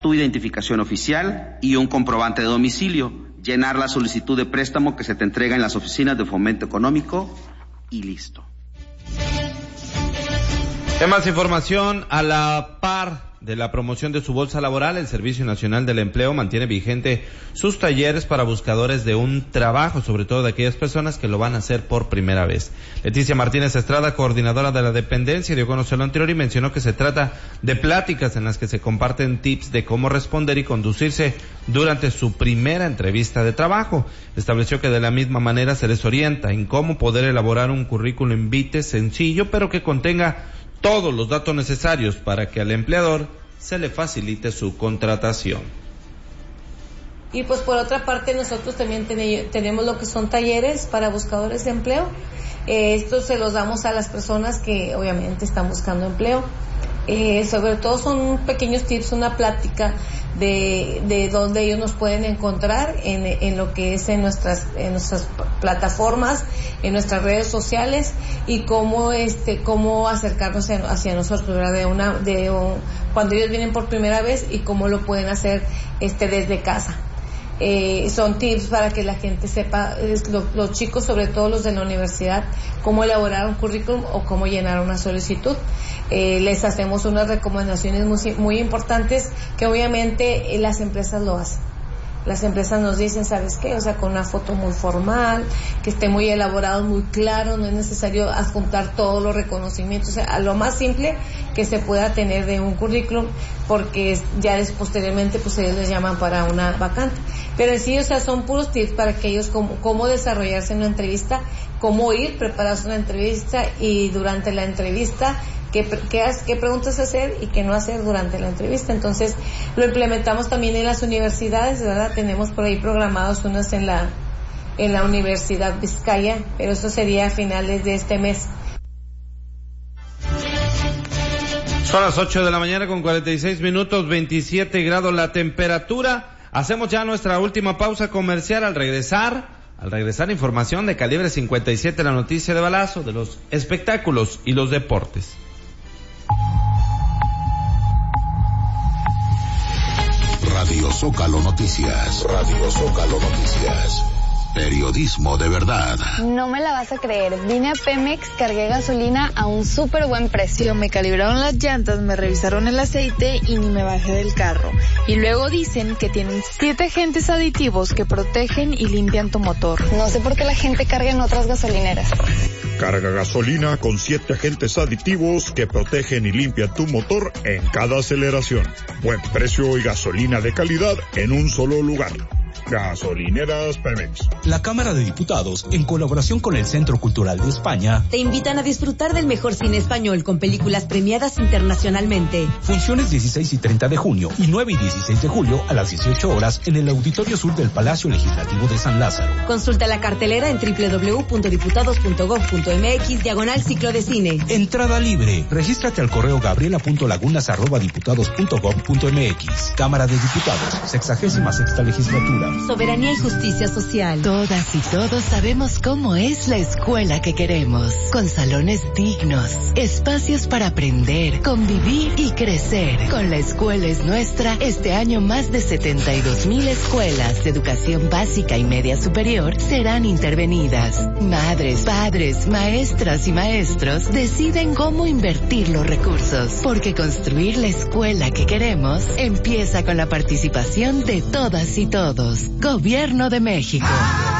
tu identificación oficial y un comprobante de domicilio, llenar la solicitud de préstamo que se te entrega en las oficinas de Fomento Económico y listo. Más información. A la par de la promoción de su bolsa laboral, el Servicio Nacional del Empleo mantiene vigente sus talleres para buscadores de un trabajo, sobre todo de aquellas personas que lo van a hacer por primera vez. Leticia Martínez Estrada, coordinadora de la dependencia, dio a conocer lo anterior y mencionó que se trata de pláticas en las que se comparten tips de cómo responder y conducirse durante su primera entrevista de trabajo. Estableció que de la misma manera se les orienta en cómo poder elaborar un currículum vitae sencillo, pero que contenga todos los datos necesarios para que al empleador se le facilite su contratación. Y pues por otra parte nosotros también tenemos lo que son talleres para buscadores de empleo. Estos se los damos a las personas que obviamente están buscando empleo. Sobre todo son pequeños tips, una plática de dónde ellos nos pueden encontrar en lo que es en nuestras plataformas, en nuestras redes sociales, y cómo acercarnos hacia nosotros, ¿verdad? Cuando ellos vienen por primera vez y cómo lo pueden hacer desde casa. Son tips para que la gente sepa, los chicos, sobre todo los de la universidad, cómo elaborar un currículum o cómo llenar una solicitud. Les hacemos unas recomendaciones muy, muy importantes que obviamente las empresas lo hacen. Las empresas nos dicen, ¿sabes qué? O sea, con una foto muy formal, que esté muy elaborado, muy claro, no es necesario adjuntar todos los reconocimientos, o sea, a lo más simple que se pueda tener de un currículum, porque ya posteriormente pues ellos les llaman para una vacante. Pero sí, o sea, son puros tips para que ellos cómo desarrollarse en una entrevista, cómo ir preparados a una entrevista y durante la entrevista qué preguntas hacer y qué no hacer durante la entrevista. Entonces lo implementamos también en las universidades, ¿verdad? Tenemos por ahí programados unos en la Universidad Vizcaya, pero eso sería a finales de este mes. Son las 8 de la mañana con 46 minutos, 27 grados la temperatura. Hacemos ya nuestra última pausa comercial. Al regresar información de Calibre 57, la noticia de balazo, de los espectáculos y los deportes. Radio Zócalo Noticias. Radio Zócalo Noticias. Periodismo de verdad. No me la vas a creer. Vine a Pemex, cargué gasolina a un súper buen precio. Me calibraron las llantas, me revisaron el aceite y ni me bajé del carro. Y luego dicen que tienen 7 agentes aditivos que protegen y limpian tu motor. No sé por qué la gente carga en otras gasolineras. Carga gasolina con 7 agentes aditivos que protegen y limpian tu motor en cada aceleración. Buen precio y gasolina de calidad en un solo lugar. Gasolineras Pemex. La Cámara de Diputados, en colaboración con el Centro Cultural de España, te invitan a disfrutar del mejor cine español con películas premiadas internacionalmente. Funciones 16 y 30 de junio y 9 y 16 de julio a las 18 horas en el Auditorio Sur del Palacio Legislativo de San Lázaro. Consulta la cartelera en www.diputados.gov.mx/ciclo de cine. Entrada libre. Regístrate al correo gabriela.lagunas@diputados.gov.mx. Cámara de Diputados, 66ª Legislatura. Soberanía y justicia social. Todas y todos sabemos cómo es la escuela que queremos, con salones dignos, espacios para aprender, convivir y crecer. Con La Escuela es Nuestra, este año más de 72,000 escuelas de educación básica y media superior serán intervenidas. Madres, padres, maestras y maestros deciden cómo invertir los recursos, porque construir la escuela que queremos empieza con la participación de todas y todos. Gobierno de México.